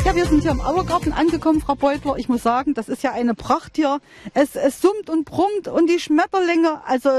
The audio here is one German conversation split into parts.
Ja, wir sind hier im Auergarten angekommen, Frau Beutler. Ich muss sagen, das ist ja eine Pracht hier. Es summt und brummt und die Schmetterlinge, also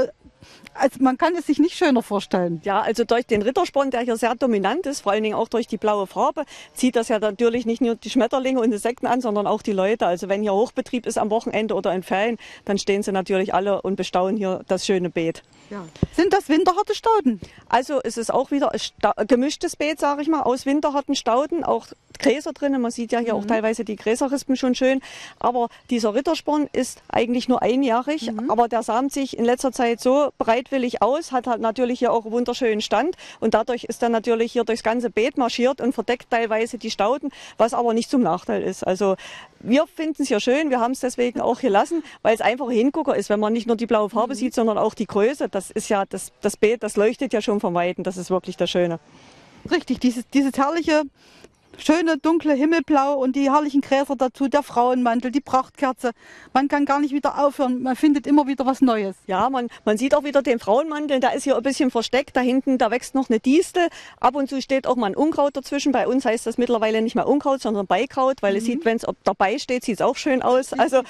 man kann es sich nicht schöner vorstellen. Ja, also durch den Rittersporn, der hier sehr dominant ist, vor allen Dingen auch durch die blaue Farbe, zieht das ja natürlich nicht nur die Schmetterlinge und Insekten an, sondern auch die Leute. Also wenn hier Hochbetrieb ist am Wochenende oder in Ferien, dann stehen sie natürlich alle und bestaunen hier das schöne Beet. Ja. Sind das winterharte Stauden? Also es ist auch wieder ein gemischtes Beet, sage ich mal, aus winterharten Stauden, auch Gräser drinnen. Man sieht ja hier auch teilweise die Gräserrispen schon schön. Aber dieser Rittersporn ist eigentlich nur einjährig, aber der samt sich in letzter Zeit so bereitwillig aus, hat halt natürlich hier auch einen wunderschönen Stand und dadurch ist er natürlich hier durchs ganze Beet marschiert und verdeckt teilweise die Stauden, was aber nicht zum Nachteil ist. Also wir finden es hier schön, wir haben es deswegen auch gelassen, weil es einfach ein Hingucker ist, wenn man nicht nur die blaue Farbe sieht, sondern auch die Größe. Das ist ja das Beet, das leuchtet ja schon vom Weiten, das ist wirklich das Schöne. Richtig, dieses herrliche, schöne, dunkle Himmelblau und die herrlichen Gräser dazu, der Frauenmantel, die Prachtkerze. Man kann gar nicht wieder aufhören, man findet immer wieder was Neues. Ja, man sieht auch wieder den Frauenmantel, der ist hier ein bisschen versteckt. Da hinten, da wächst noch eine Distel. Ab und zu steht auch mal ein Unkraut dazwischen. Bei uns heißt das mittlerweile nicht mehr Unkraut, sondern Beikraut, weil es sieht, wenn es dabei steht, sieht es auch schön aus. Also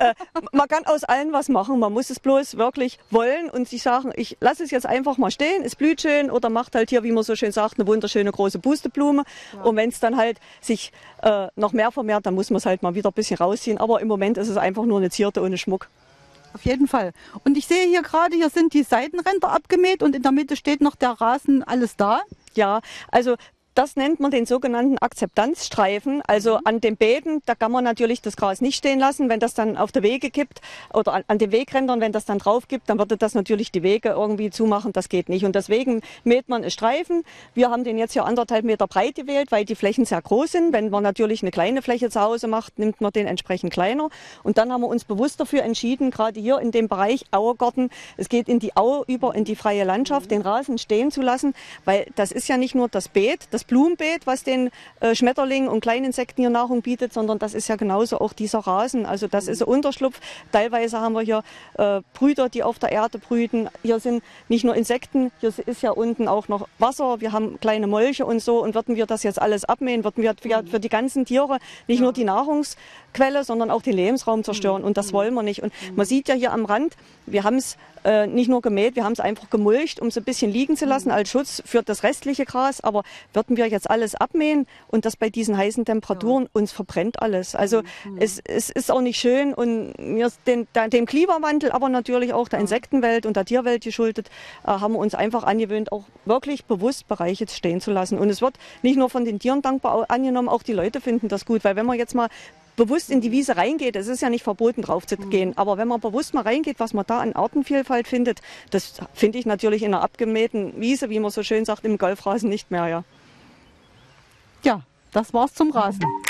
man kann aus allem was machen. Man muss es bloß wirklich wollen und sich sagen, ich lasse es jetzt einfach mal stehen, es blüht schön oder macht halt hier, wie man so schön sagt, eine wunderschöne große Pusteblume. Ja. Und wenn es dann halt sich noch mehr vermehrt, dann muss man es halt mal wieder ein bisschen rausziehen. Aber im Moment ist es einfach nur eine Zierde ohne Schmuck. Auf jeden Fall. Und ich sehe hier gerade, hier sind die Seitenränder abgemäht und in der Mitte steht noch der Rasen, alles da. Ja, also das nennt man den sogenannten Akzeptanzstreifen. Also an den Beeten, da kann man natürlich das Gras nicht stehen lassen. Wenn das dann auf die Wege kippt oder an den Wegrändern, wenn das dann drauf gibt, dann würde das natürlich die Wege irgendwie zumachen. Das geht nicht. Und deswegen mäht man einen Streifen. Wir haben den jetzt hier 1,5 Meter breit gewählt, weil die Flächen sehr groß sind. Wenn man natürlich eine kleine Fläche zu Hause macht, nimmt man den entsprechend kleiner. Und dann haben wir uns bewusst dafür entschieden, gerade hier in dem Bereich Auergarten, es geht in die Au über, in die freie Landschaft, den Rasen stehen zu lassen, weil das ist ja nicht nur das Beet, das Blumenbeet, was den Schmetterlingen und Kleininsekten hier Nahrung bietet, sondern das ist ja genauso auch dieser Rasen. Also das ist ein Unterschlupf. Teilweise haben wir hier Brüter, die auf der Erde brüten. Hier sind nicht nur Insekten, hier ist ja unten auch noch Wasser. Wir haben kleine Molche und so. Und würden wir das jetzt alles abmähen, würden wir für die ganzen Tiere nicht nur die Nahrungsquelle, sondern auch den Lebensraum zerstören. Und das wollen wir nicht. Und man sieht ja hier am Rand, wir haben es nicht nur gemäht, wir haben es einfach gemulcht, um es ein bisschen liegen zu lassen als Schutz für das restliche Gras. Aber würden wir jetzt alles abmähen und das bei diesen heißen Temperaturen, uns verbrennt alles. Also es ist auch nicht schön und wir dem Klimawandel, aber natürlich auch der Insektenwelt und der Tierwelt geschuldet, haben wir uns einfach angewöhnt, auch wirklich bewusst Bereiche stehen zu lassen. Und es wird nicht nur von den Tieren dankbar angenommen, auch die Leute finden das gut, weil wenn man jetzt mal bewusst in die Wiese reingeht, es ist ja nicht verboten drauf zu gehen, aber wenn man bewusst mal reingeht, was man da an Artenvielfalt findet, das finde ich natürlich in einer abgemähten Wiese, wie man so schön sagt, im Golfrasen nicht mehr. Ja, ja, das war's zum Rasen.